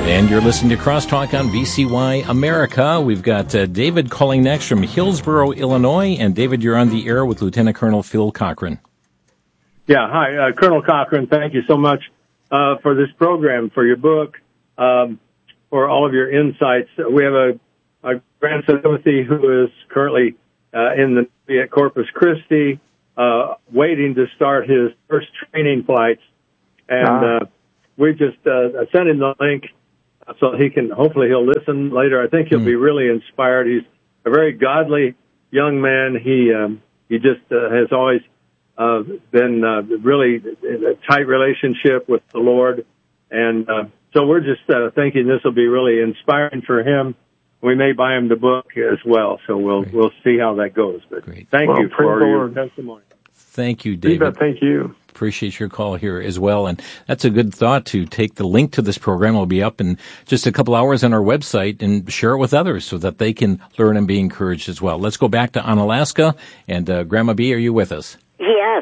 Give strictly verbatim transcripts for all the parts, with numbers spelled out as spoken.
And you're listening to Crosstalk on V C Y America. We've got uh, David calling next from Hillsboro, Illinois. And David, you're on the air with Lieutenant Colonel Phil Cochran. Yeah, hi, uh, Colonel Cochran. Thank you so much uh, for this program, for your book, um, for all of your insights. We have a, a grandson, Timothy, who is currently uh, in the Navy at Corpus Christi, uh, waiting to start his first training flights. And uh, we just uh, sent him the link so he can, hopefully he'll listen later. I think he'll mm. be really inspired. He's a very godly young man. He um, he just uh, has always uh, been uh, really in a tight relationship with the Lord. And uh, so we're just uh, thinking this will be really inspiring for him. We may buy him the book as well, so we'll Great. we'll see how that goes. But Great. thank well, you for your testimony. Thank you, David. Thank you. Appreciate your call here as well. And that's a good thought to take the link to this program. It'll be up in just a couple hours on our website and share it with others so that they can learn and be encouraged as well. Let's go back to Onalaska. And uh, Grandma B, are you with us? Yes.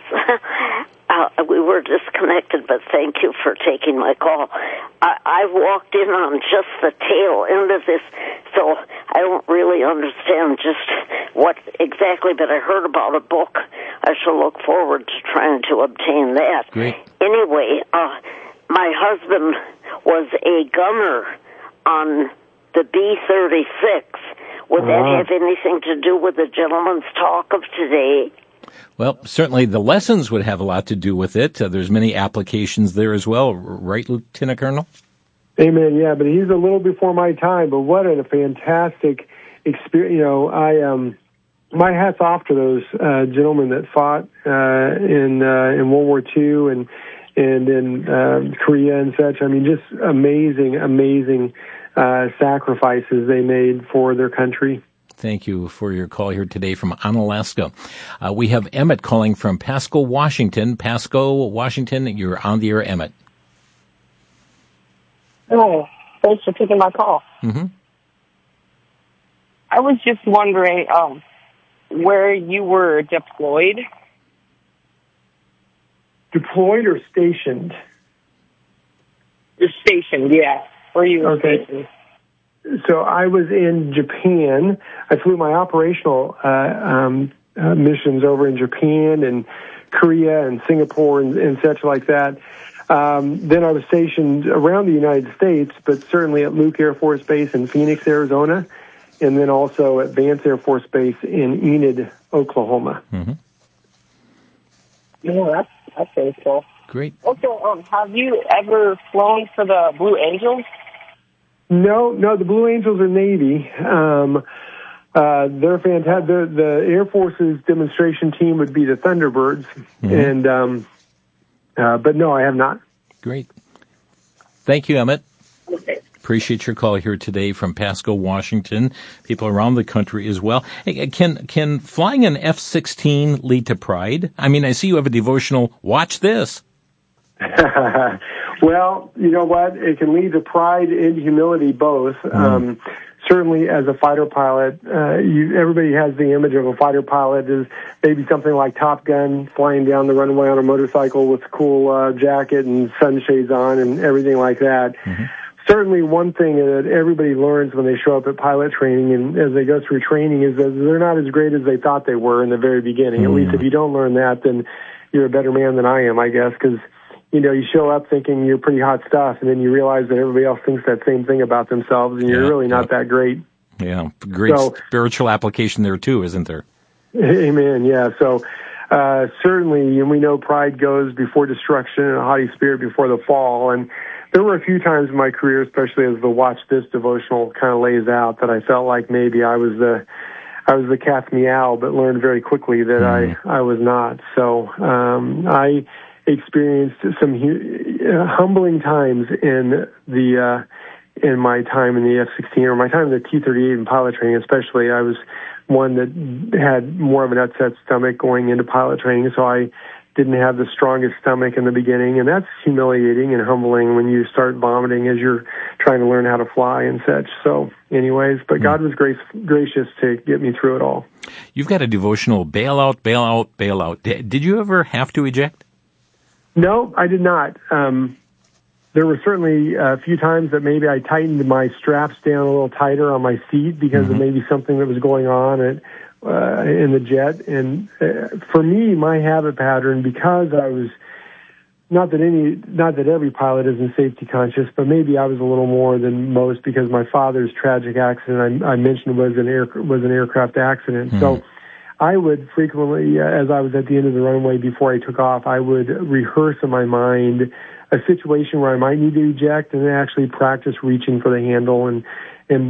uh, we were disconnected, but thank you for taking my call. I, I walked in on just the tail end of this, so I don't really understand just what exactly, but I heard about a book. I shall look forward to trying to obtain that. Great. Anyway, uh, my husband was a gunner on the B thirty-six. Would uh-huh. that have anything to do with the gentleman's talk of today? Well, certainly the lessons would have a lot to do with it. Uh, there's many applications there as well, right, Lieutenant Colonel? Amen, yeah, but he's a little before my time, but what a fantastic experience. You know, I, um, my hat's off to those uh, gentlemen that fought uh, in uh, in World War Two and, and in uh, Korea and such. I mean, just amazing, amazing uh, sacrifices they made for their country. Thank you for your call here today from Onalaska. Uh, we have Emmett calling from Pasco, Washington. Pasco, Washington, you're on the air, Emmett. Oh, thanks for taking my call. Mm-hmm. I was just wondering um, where you were deployed. Deployed or stationed? You're stationed, yeah. Where you were okay. stationed. So I was in Japan. I flew my operational uh, um, uh, missions over in Japan and Korea and Singapore and, and such like that. Um, then I was stationed around the United States, but certainly at Luke Air Force Base in Phoenix, Arizona, and then also at Vance Air Force Base in Enid, Oklahoma. Mm-hmm. Yeah, that's, that's very cool. Great. Also, um, have you ever flown for the Blue Angels? No, no, the Blue Angels are Navy. Um, uh, they're fantastic. The, the Air Force's demonstration team would be the Thunderbirds, mm-hmm. and um, uh, but no, I have not. Great. Thank you, Emmett. Okay. Appreciate your call here today from Pasco, Washington. People around the country as well. Hey, can can flying an F sixteen lead to pride? I mean, I see you have a devotional. Watch this. Well, you know what? It can lead to pride and humility both. Mm. Um, certainly, as a fighter pilot, uh, you, everybody has the image of a fighter pilot as maybe something like Top Gun, flying down the runway on a motorcycle with a cool uh, jacket and sunshades on and everything like that. Mm-hmm. Certainly, one thing that everybody learns when they show up at pilot training and as they go through training is that they're not as great as they thought they were in the very beginning. Mm. At least if you don't learn that, then you're a better man than I am, I guess, because you know, you show up thinking you're pretty hot stuff, and then you realize that everybody else thinks that same thing about themselves, and you're yeah, really not yeah. that great. Yeah, great so, spiritual application there, too, isn't there? Amen, yeah. So uh, certainly, and we know pride goes before destruction and a haughty spirit before the fall. And there were a few times in my career, especially as the Watch This devotional kind of lays out, that I felt like maybe I was the I was the cat's meow, but learned very quickly that mm. I, I was not. So um, I... experienced some uh, humbling times in the uh, in my time in the F sixteen or my time in the T thirty-eight in pilot training. Especially, I was one that had more of an upset stomach going into pilot training, so I didn't have the strongest stomach in the beginning, and that's humiliating and humbling when you start vomiting as you're trying to learn how to fly and such. So, anyways, but God was grace, gracious to get me through it all. You've got a devotional: bail out, bail out, bail out. Did you ever have to eject? No, I did not. Um, there were certainly a few times that maybe I tightened my straps down a little tighter on my seat because mm-hmm. of maybe something that was going on at, uh, in the jet. And uh, for me, my habit pattern, because I was not that any, not that every pilot isn't safety conscious, but maybe I was a little more than most because my father's tragic accident I, I mentioned was an air was an aircraft accident. Mm-hmm. So I would frequently, uh, as I was at the end of the runway before I took off, I would rehearse in my mind a situation where I might need to eject and actually practice reaching for the handle and